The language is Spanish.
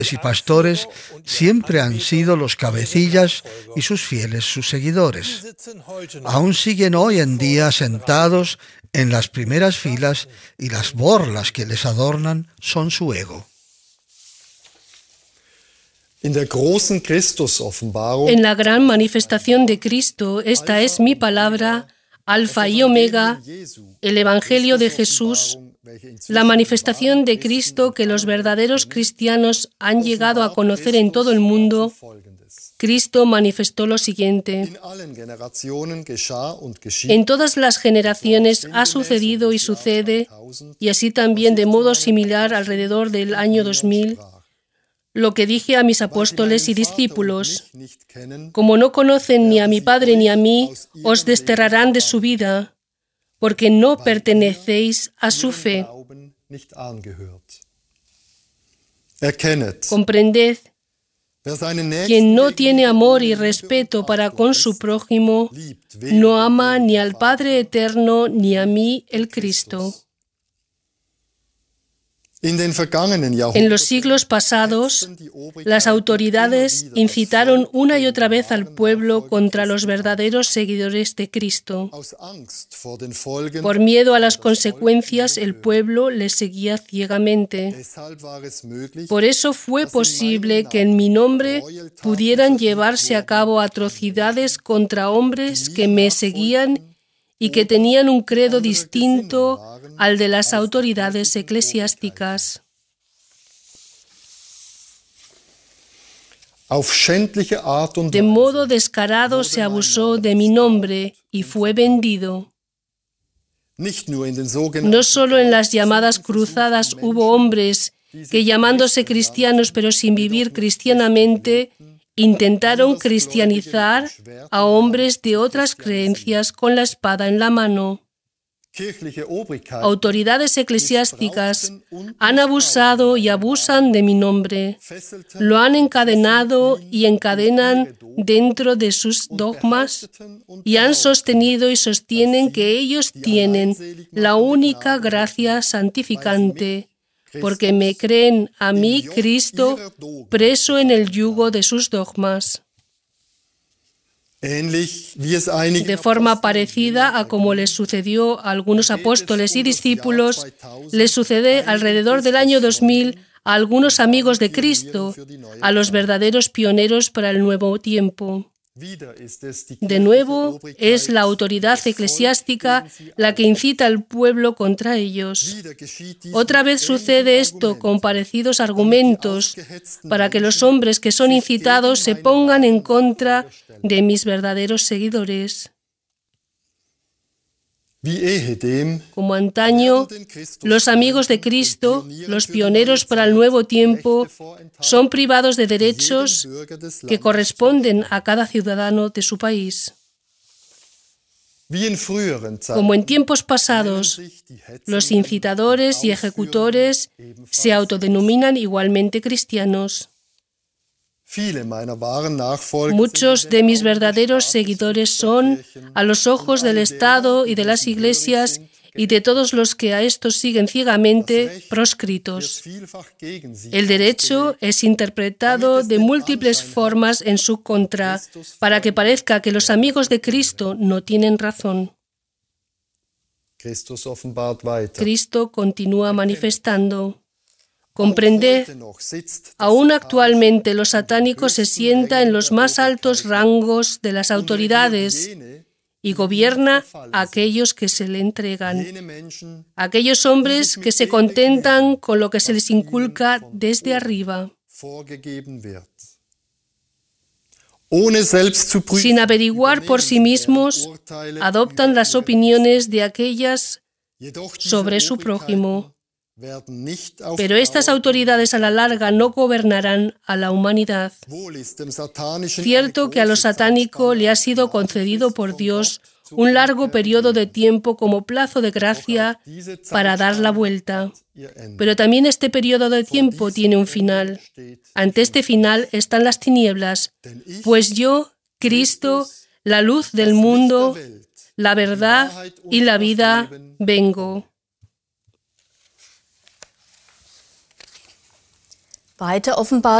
y pastores siempre han sido los cabecillas y sus fieles sus seguidores. Aún siguen hoy en día sentados en las primeras filas y las borlas que les adornan son su ego. En la gran manifestación de Cristo, esta es mi palabra, Alfa y Omega, el Evangelio de Jesús, la manifestación de Cristo que los verdaderos cristianos han llegado a conocer en todo el mundo. Cristo manifestó lo siguiente: en todas las generaciones ha sucedido y sucede, y así también de modo similar alrededor del año 2000, lo que dije a mis apóstoles y discípulos: como no conocen ni a mi Padre ni a mí, os desterrarán de su vida, porque no pertenecéis a su fe. Comprended, quien no tiene amor y respeto para con su prójimo, no ama ni al Padre eterno ni a mí, el Cristo. En los siglos pasados, las autoridades incitaron una y otra vez al pueblo contra los verdaderos seguidores de Cristo. Por miedo a las consecuencias, el pueblo les seguía ciegamente. Por eso fue posible que en mi nombre pudieran llevarse a cabo atrocidades contra hombres que me seguían y que tenían un credo distinto al de las autoridades eclesiásticas. De modo descarado se abusó de mi nombre y fue vendido. No solo en las llamadas cruzadas hubo hombres que, llamándose cristianos pero sin vivir cristianamente, intentaron cristianizar a hombres de otras creencias con la espada en la mano. Autoridades eclesiásticas han abusado y abusan de mi nombre. Lo han encadenado y encadenan dentro de sus dogmas y han sostenido y sostienen que ellos tienen la única gracia santificante, porque me creen a mí, Cristo, preso en el yugo de sus dogmas. De forma parecida a como les sucedió a algunos apóstoles y discípulos, les sucede alrededor del año 2000 a algunos amigos de Cristo, a los verdaderos pioneros para el nuevo tiempo. De nuevo, es la autoridad eclesiástica la que incita al pueblo contra ellos. Otra vez sucede esto con parecidos argumentos, para que los hombres que son incitados se pongan en contra de mis verdaderos seguidores. Como antaño, los amigos de Cristo, los pioneros para el nuevo tiempo, son privados de derechos que corresponden a cada ciudadano de su país. Como en tiempos pasados, los incitadores y ejecutores se autodenominan igualmente cristianos. Muchos de mis verdaderos seguidores son, a los ojos del Estado y de las iglesias y de todos los que a estos siguen ciegamente, proscritos. El derecho es interpretado de múltiples formas en su contra, para que parezca que los amigos de Cristo no tienen razón. Cristo continúa manifestando. Comprended, aún actualmente los satánicos se sienta en los más altos rangos de las autoridades y gobierna a aquellos que se le entregan, aquellos hombres que se contentan con lo que se les inculca desde arriba. Sin averiguar por sí mismos, adoptan las opiniones de aquellas sobre su prójimo. Pero estas autoridades a la larga no gobernarán a la humanidad. Cierto que a lo satánico le ha sido concedido por Dios un largo periodo de tiempo como plazo de gracia para dar la vuelta. Pero también este periodo de tiempo tiene un final. Ante este final están las tinieblas, pues yo, Cristo, la luz del mundo, la verdad y la vida, vengo. Weiter offenbar